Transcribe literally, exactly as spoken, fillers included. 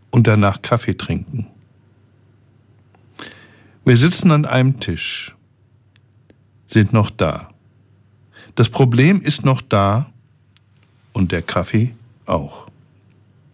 und danach Kaffee trinken. Wir sitzen an einem Tisch, sind noch da. Das Problem ist noch da und der Kaffee auch.